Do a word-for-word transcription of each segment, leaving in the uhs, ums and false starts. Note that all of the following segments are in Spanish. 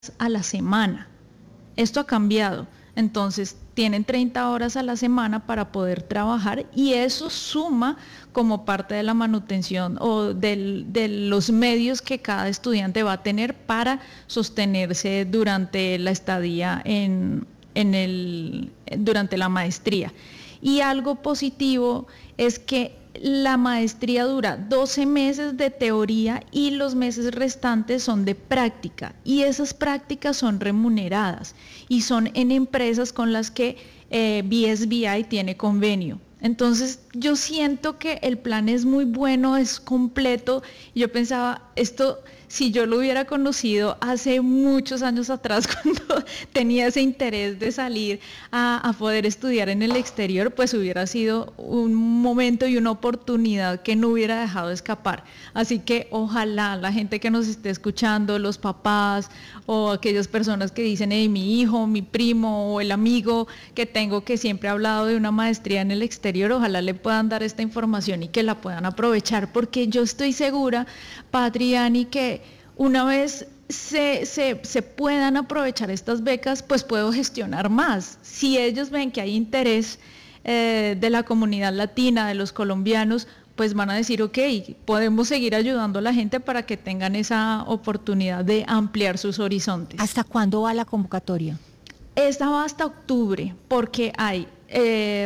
a la semana. Esto ha cambiado. Entonces, tienen treinta horas a la semana para poder trabajar y eso suma como parte de la manutención o del, de los medios que cada estudiante va a tener para sostenerse durante la estadía en, en el, durante la maestría. Y algo positivo es que la maestría dura doce meses de teoría y los meses restantes son de práctica y esas prácticas son remuneradas y son en empresas con las que eh, B S B I tiene convenio. Entonces yo siento que el plan es muy bueno, es completo. Yo pensaba, esto si yo lo hubiera conocido hace muchos años atrás cuando tenía ese interés de salir a, a poder estudiar en el exterior, pues hubiera sido un momento y una oportunidad que no hubiera dejado escapar. Así que ojalá la gente que nos esté escuchando, los papás o aquellas personas que dicen, hey, mi hijo, mi primo o el amigo que tengo que siempre ha hablado de una maestría en el exterior, ojalá le puedan dar esta información y que la puedan aprovechar, porque yo estoy segura, Patri, Ani, que una vez se, se, se puedan aprovechar estas becas, pues puedo gestionar más. Si ellos ven que hay interés eh, de la comunidad latina, de los colombianos, pues van a decir, ok, podemos seguir ayudando a la gente para que tengan esa oportunidad de ampliar sus horizontes. ¿Hasta cuándo va la convocatoria? Esta va hasta octubre, porque hay eh,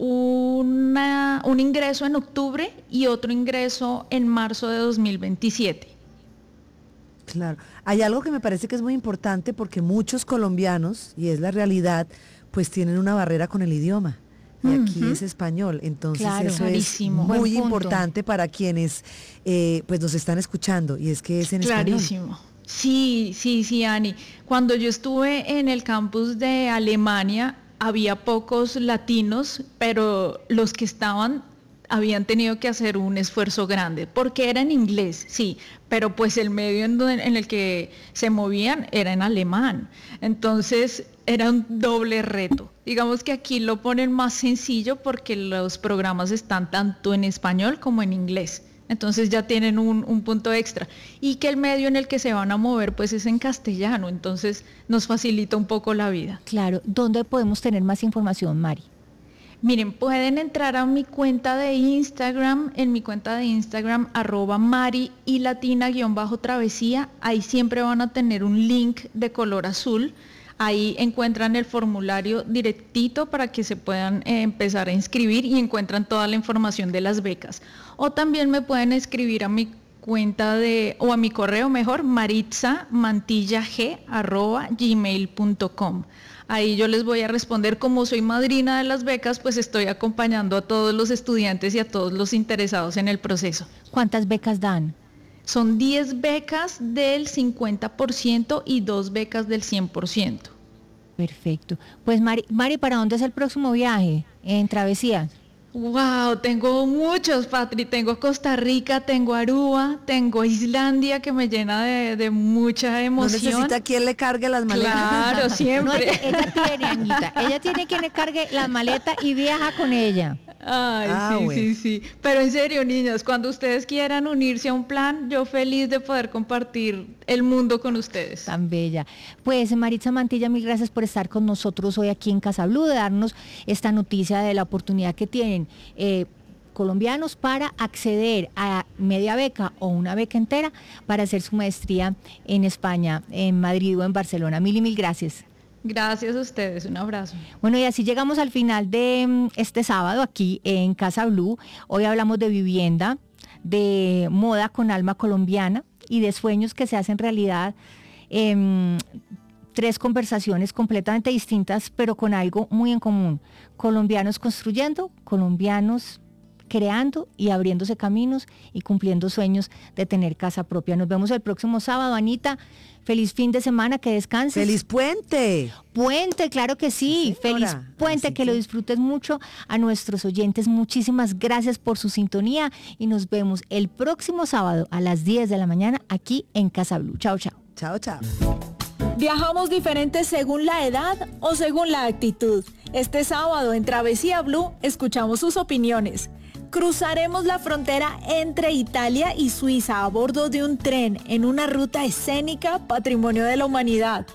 una, un ingreso en octubre y otro ingreso en marzo de dos mil veintisiete. Claro, hay algo que me parece que es muy importante porque muchos colombianos, y es la realidad, pues tienen una barrera con el idioma. Y aquí uh-huh. es español, entonces claro, eso clarísimo. es muy importante para quienes eh, pues nos están escuchando, y es que es en clarísimo. español. Sí, sí, sí, Ani. Cuando yo estuve en el campus de Alemania, había pocos latinos, pero los que estaban habían tenido que hacer un esfuerzo grande, porque era en inglés, sí, pero pues el medio en, donde, en el que se movían era en alemán, entonces era un doble reto. Digamos que aquí lo ponen más sencillo porque los programas están tanto en español como en inglés, entonces ya tienen un, un punto extra, y que el medio en el que se van a mover pues es en castellano, entonces nos facilita un poco la vida. Claro, ¿dónde podemos tener más información, Mari? Miren, pueden entrar a mi cuenta de Instagram, en mi cuenta de Instagram, arroba Mari y Latina guión bajo travesía, ahí siempre van a tener un link de color azul, ahí encuentran el formulario directito para que se puedan eh, empezar a inscribir y encuentran toda la información de las becas. O también me pueden escribir a mi cuenta de, o a mi correo mejor, maritzamantillag arroba gmail punto com. Ahí yo les voy a responder. Como soy madrina de las becas, pues estoy acompañando a todos los estudiantes y a todos los interesados en el proceso. ¿Cuántas becas dan? Son diez becas del cincuenta por ciento y dos becas del cien por ciento. Perfecto. Pues Mari, Mari, ¿para dónde es el próximo viaje en travesías? Wow, tengo muchos, Patri, tengo Costa Rica, tengo Aruba, tengo Islandia, que me llena de, de mucha emoción. ¿No necesita quien le cargue las maletas? Claro, siempre. No, ella, ella tiene, Anita, ella tiene quien le cargue la maleta y viaja con ella. Ay, ah, sí, bueno. sí, sí. Pero en serio, niñas, cuando ustedes quieran unirse a un plan, yo feliz de poder compartir el mundo con ustedes. Tan bella. Pues Maritza Mantilla, mil gracias por estar con nosotros hoy aquí en Casa Blue, de darnos esta noticia de la oportunidad que tienen eh, colombianos para acceder a media beca o una beca entera para hacer su maestría en España, en Madrid o en Barcelona. Mil y mil gracias. Gracias a ustedes, un abrazo. Bueno, y así llegamos al final de este sábado aquí en Casa Blue. Hoy hablamos de vivienda, de moda con alma colombiana y de sueños que se hacen realidad. Eh, tres conversaciones completamente distintas, pero con algo muy en común. Colombianos construyendo, colombianos creando y abriéndose caminos y cumpliendo sueños de tener casa propia. Nos vemos el próximo sábado, Anita. Feliz fin de semana, que descanses. ¡Feliz puente! Puente, claro que sí. sí Feliz puente, que, que lo disfrutes mucho. A nuestros oyentes, muchísimas gracias por su sintonía y nos vemos el próximo sábado a las diez de la mañana aquí en Casa Blue. Chao, chao. Chao, chao. Viajamos diferentes según la edad o según la actitud. Este sábado en Travesía Blue escuchamos sus opiniones. Cruzaremos la frontera entre Italia y Suiza a bordo de un tren en una ruta escénica, patrimonio de la humanidad.